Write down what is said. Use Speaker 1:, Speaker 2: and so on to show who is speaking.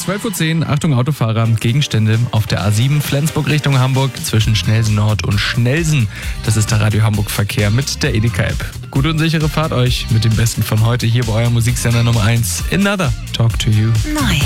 Speaker 1: 12:10 Uhr, Achtung Autofahrer, Gegenstände auf der A7 Flensburg Richtung Hamburg zwischen Schnelsen Nord und Schnelsen. Das ist der Radio Hamburg Verkehr mit der Edeka-App. Gute und sichere Fahrt euch mit dem Besten von heute hier bei eurem Musiksender Nummer 1. Another Talk to You.
Speaker 2: Neu.